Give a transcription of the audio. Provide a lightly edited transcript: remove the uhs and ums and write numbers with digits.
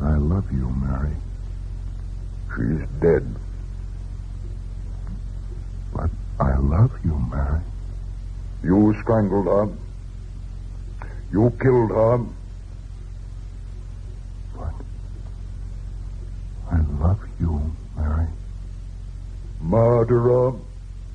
I love you, Mary. She's dead. But I love you, Mary. You strangled her. You killed her. But I love you, Mary. Murderer.